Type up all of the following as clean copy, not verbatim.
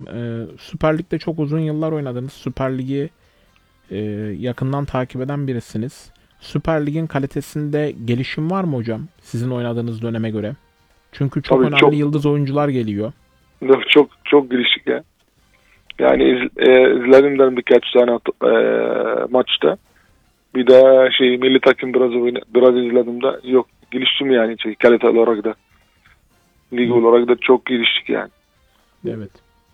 Süper Lig'de çok uzun yıllar oynadınız. Süper Lig'i yakından takip eden birisiniz. Süper Lig'in kalitesinde gelişim var mı hocam? Sizin oynadığınız döneme göre. Çünkü çok Tabii önemli çok yıldız oyuncular geliyor. çok çok girişik ya. Yani izledim de birkaç tane maçta. Bir de milli takım biraz izledim de yok geliştim yani kalite olarak da lig Hı, olarak da çok geliştik yani. evet.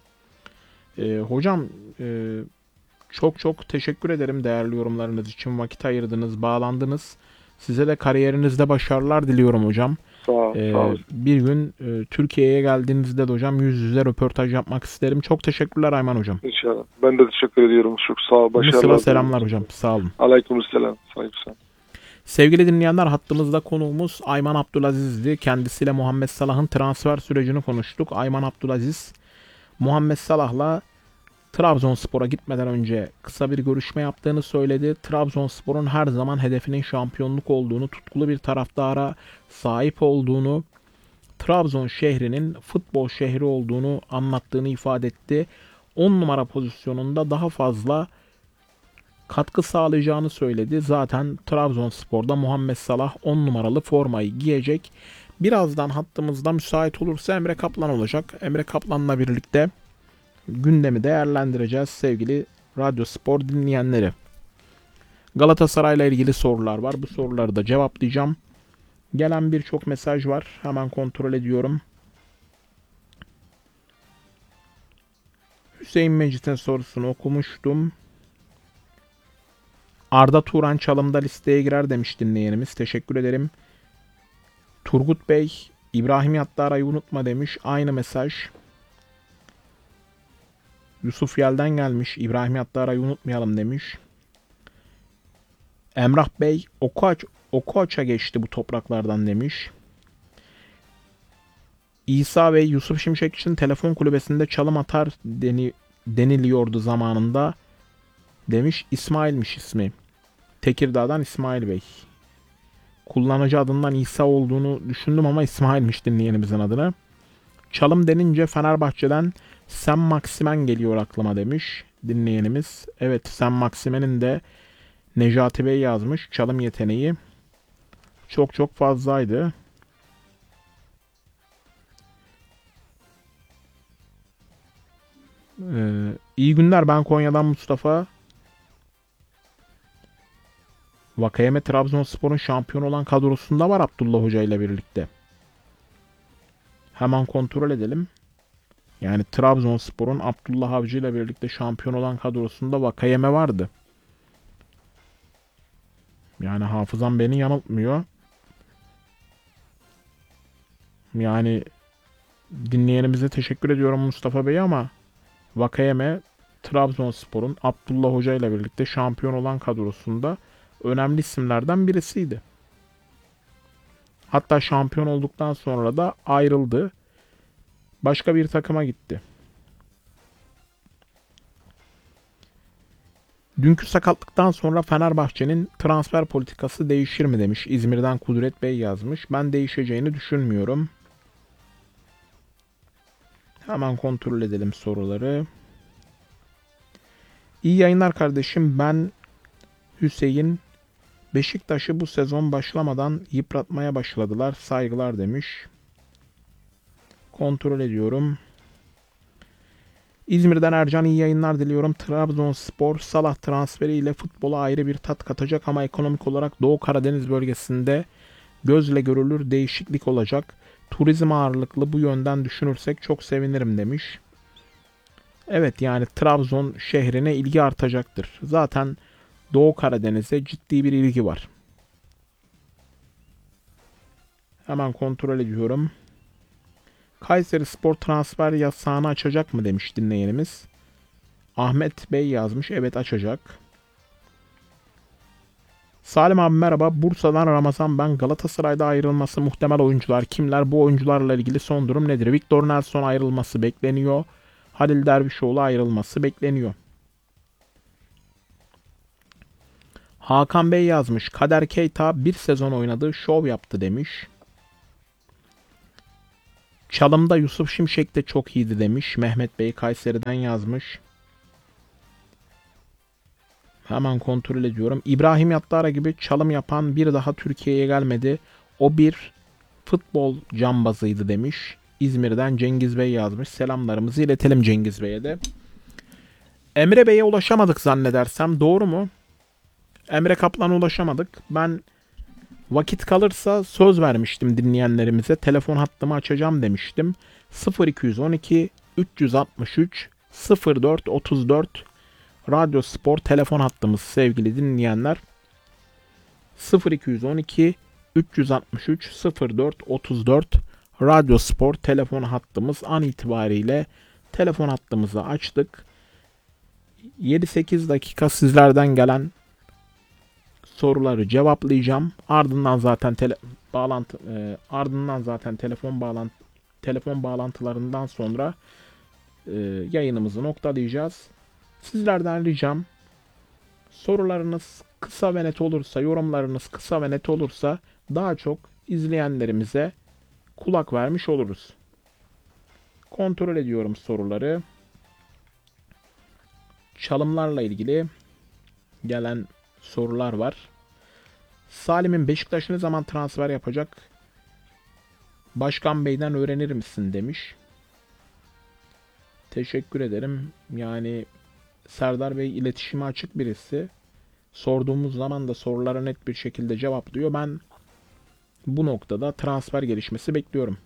Hocam çok çok teşekkür ederim değerli yorumlarınız için. Vakit ayırdınız, bağlandınız. Size de kariyerinizde başarılar diliyorum hocam. Sağ ol. Bir gün Türkiye'ye geldiğinizde de hocam yüz yüze röportaj yapmak isterim. Çok teşekkürler Ayman hocam. İnşallah. Ben de teşekkür ediyorum. Çok sağ ol. Mısır'a Başarılar diliyorum. selamlar hocam. Sağ olun. Aleykümselam. Aleykümselam. Sevgili dinleyenler, hattımızda konuğumuz Ayman Abdülaziz'di. Kendisiyle Muhammed Salah'ın transfer sürecini konuştuk. Ayman Abdülaziz, Muhammed Salah'la Trabzonspor'a gitmeden önce kısa bir görüşme yaptığını söyledi. Trabzonspor'un her zaman hedefinin şampiyonluk olduğunu, tutkulu bir taraftara sahip olduğunu, Trabzon şehrinin futbol şehri olduğunu anlattığını ifade etti. 10 numara pozisyonunda daha fazla katkı sağlayacağını söyledi. Zaten Trabzonspor'da Muhammed Salah 10 numaralı formayı giyecek. Birazdan hattımızda müsait olursa Emre Kaplan olacak. Emre Kaplan'la birlikte gündemi değerlendireceğiz sevgili Radyo Spor dinleyenleri. Galatasaray'la ilgili sorular var. Bu soruları da cevaplayacağım. Gelen birçok mesaj var. Hemen kontrol ediyorum. Hüseyin Mecit'in sorusunu okumuştum. Arda Turan Çalım'da listeye girer demiş dinleyenimiz. Teşekkür ederim. Turgut Bey, İbrahim Yattara'yı unutma demiş. Aynı mesaj. Yusuf Yel'den gelmiş. İbrahim Yattara'yı unutmayalım demiş. Emrah Bey, Okoç'a geçti bu topraklardan demiş. İsa Bey, Yusuf Şimşek için telefon kulübesinde çalım atar deniliyordu zamanında demiş. İsmail'miş ismi. Tekirdağ'dan İsmail Bey. Kullanıcı adından İsa olduğunu düşündüm ama İsmail'miş dinleyenimizin adını. Çalım denince Fenerbahçe'den Sam Maximen geliyor aklıma demiş dinleyenimiz. Evet, Sam Maximen'in de Necati Bey yazmış. Çalım yeteneği çok çok fazlaydı. İyi günler, ben Konya'dan Mustafa. Vakayeme Trabzonspor'un şampiyon olan kadrosunda var Abdullah Hoca ile birlikte. Hemen kontrol edelim. Yani Trabzonspor'un Abdullah Avcı ile birlikte şampiyon olan kadrosunda Vakayeme vardı. Yani hafızam beni yanıltmıyor. Yani dinleyenimize teşekkür ediyorum Mustafa Bey ama Vakayeme Trabzonspor'un Abdullah Hoca ile birlikte şampiyon olan kadrosunda önemli isimlerden birisiydi. Hatta şampiyon olduktan sonra da ayrıldı. Başka bir takıma gitti. Dünkü sakatlıktan sonra Fenerbahçe'nin transfer politikası değişir mi demiş. İzmir'den Kudret Bey yazmış. Ben değişeceğini düşünmüyorum. Hemen kontrol edelim soruları. İyi yayınlar kardeşim. Ben Hüseyin. Beşiktaş'ı bu sezon başlamadan yıpratmaya başladılar. Saygılar demiş. Kontrol ediyorum. İzmir'den Ercan, iyi yayınlar diliyorum. Trabzonspor Salah transferiyle futbola ayrı bir tat katacak ama ekonomik olarak Doğu Karadeniz bölgesinde gözle görülür değişiklik olacak. Turizm ağırlıklı bu yönden düşünürsek çok sevinirim demiş. Evet, yani Trabzon şehrine ilgi artacaktır. Zaten Doğu Karadeniz'e ciddi bir ilgi var. Hemen kontrol ediyorum. Kayserispor transfer yasağını açacak mı demiş dinleyenimiz. Ahmet Bey yazmış. Evet, açacak. Salim abi merhaba. Bursa'dan Ramazan ben. Galatasaray'da ayrılması muhtemel oyuncular kimler? Bu oyuncularla ilgili son durum nedir? Victor Nelson ayrılması bekleniyor. Halil Dervişoğlu ayrılması bekleniyor. Hakan Bey yazmış. Kader Keita bir sezon oynadı. Şov yaptı demiş. Çalımda Yusuf Şimşek de çok iyiydi demiş. Mehmet Bey Kayseri'den yazmış. Hemen kontrol ediyorum. İbrahim Yattara gibi çalım yapan bir daha Türkiye'ye gelmedi. O bir futbol cambazıydı demiş. İzmir'den Cengiz Bey yazmış. Selamlarımızı iletelim Cengiz Bey'e de. Emre Bey'e ulaşamadık zannedersem. Doğru mu? Emre Kaplan'a ulaşamadık. Ben vakit kalırsa söz vermiştim dinleyenlerimize. Telefon hattımı açacağım demiştim. 0212 363 04 34 Radyo Spor telefon hattımız sevgili dinleyenler. 0212 363 04 34 Radyo Spor telefon hattımız an itibariyle telefon hattımızı açtık. 7-8 dakika sizlerden gelen soruları cevaplayacağım. Ardından zaten telefon bağlantılarından sonra yayınımızı noktalayacağız. Sizlerden ricam sorularınız kısa ve net olursa, yorumlarınız kısa ve net olursa daha çok izleyenlerimize kulak vermiş oluruz. Kontrol ediyorum soruları. Çalımlarla ilgili gelen sorular var. Salim'in Beşiktaş ne zaman transfer yapacak? Başkan Bey'den öğrenir misin demiş. Teşekkür ederim. Yani Serdar Bey iletişime açık birisi. Sorduğumuz zaman da sorulara net bir şekilde cevaplıyor. Ben bu noktada transfer gelişmesi bekliyorum.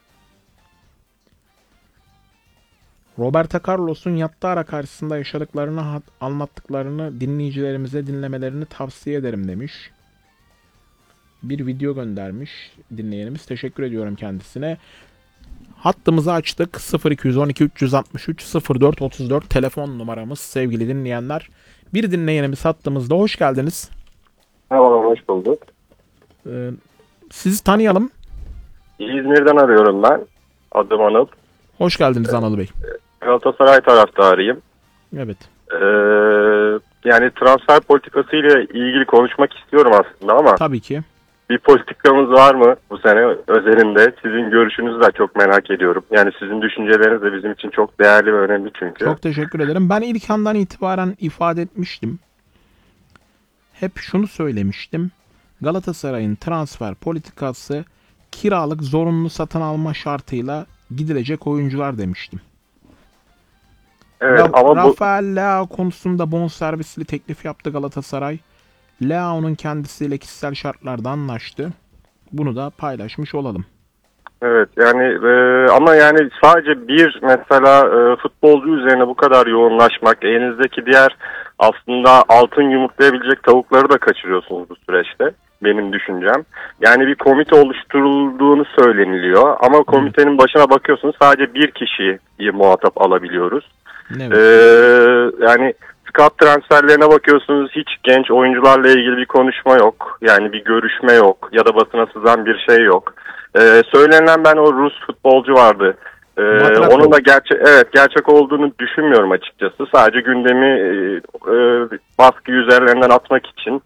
Roberto Carlos'un Yattara karşısında yaşadıklarını anlattıklarını dinleyicilerimize dinlemelerini tavsiye ederim demiş. Bir video göndermiş dinleyenimiz. Teşekkür ediyorum kendisine. Hattımızı açtık. 0212 363 04 34 telefon numaramız sevgili dinleyenler. Bir dinleyenimiz hattımızda. Hoş geldiniz. Merhaba, hoş bulduk. Sizi tanıyalım. İzmir'den arıyorum ben. Adım Anıl. Hoş geldiniz Anıl Bey. Galatasaray taraftarıyım. Evet. Yani transfer politikası ile ilgili konuşmak istiyorum aslında ama Tabii ki. bir politikamız var mı bu sene özelinde? Sizin görüşünüzü de çok merak ediyorum. Yani sizin düşünceleriniz de bizim için çok değerli ve önemli çünkü. Çok teşekkür ederim. Ben ilk andan itibaren ifade etmiştim. Hep şunu söylemiştim. Galatasaray'ın transfer politikası kiralık zorunlu satın alma şartıyla gidilecek oyuncular demiştim. Evet ama bu... Rafael Leao konusunda bonservisli teklif yaptı Galatasaray. Leao'nun kendisiyle kişisel şartlarda anlaştı. Bunu da paylaşmış olalım. Evet yani ama yani sadece bir mesela futbolcu üzerine bu kadar yoğunlaşmak, elinizdeki diğer aslında altın yumurtlayabilecek tavukları da kaçırıyorsunuz bu süreçte. Benim düşüncem. Yani bir komite oluşturulduğunu söyleniliyor ama komitenin başına bakıyorsunuz sadece bir kişiyi muhatap alabiliyoruz. Evet. Yani scout transferlerine bakıyorsunuz hiç genç oyuncularla ilgili bir konuşma yok. Yani bir görüşme yok ya da basına sızan bir şey yok. Söylenen ben o Rus futbolcu vardı. Onun da gerçek olduğunu düşünmüyorum açıkçası. Sadece gündemi baskı üzerlerinden atmak için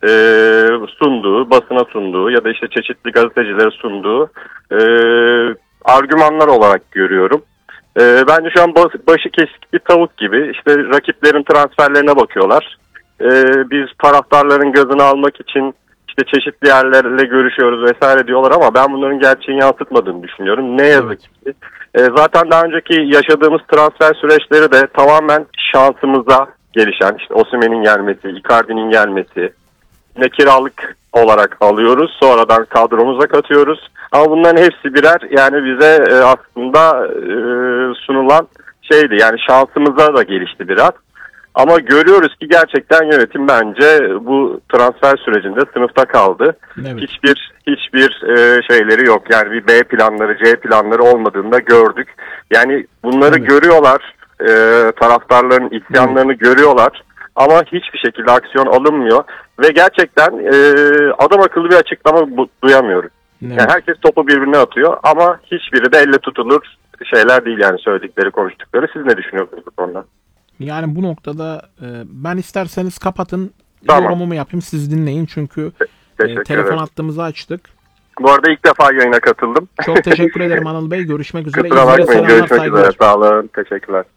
basına sunduğu ya da işte çeşitli gazetecilere sunduğu argümanlar olarak görüyorum. Bence şu an başı kesik bir tavuk gibi işte rakiplerin transferlerine bakıyorlar. Biz taraftarların gazını almak için işte çeşitli yerlerle görüşüyoruz vesaire diyorlar ama ben bunların gerçeğini yansıtmadığını düşünüyorum. Ne yazık ki. Zaten daha önceki yaşadığımız transfer süreçleri de tamamen şansımıza gelişen işte Osimhen'in gelmesi, Icardi'nin gelmesi, ne kiralık olarak alıyoruz. Sonradan kadromuza katıyoruz. Ama bunların hepsi birer yani bize aslında sunulan şeydi. Yani şansımıza da gelişti biraz. Ama görüyoruz ki gerçekten yönetim bence bu transfer sürecinde sınıfta kaldı. Evet. Hiçbir şeyleri yok. Yani bir B planları, C planları olmadığını da gördük. Yani bunları görüyorlar. Taraftarların isyanlarını görüyorlar. Ama hiçbir şekilde aksiyon alınmıyor. Ve gerçekten adam akıllı bir açıklama duyamıyoruz. Evet. Yani herkes topu birbirine atıyor ama hiçbiri de elle tutulur şeyler değil yani söyledikleri, konuştukları. Siz ne düşünüyorsunuz bu konuda? Yani bu noktada ben isterseniz kapatın, tamam, yorumumu yapayım, siz dinleyin çünkü telefon hattımızı açtık. Bu arada ilk defa yayına katıldım. Çok teşekkür ederim Anıl Bey. Görüşmek üzere. Kusura İzmir'e bakmayın. selamlar, Görüşmek saygılar. üzere. Sağ olun. Teşekkürler.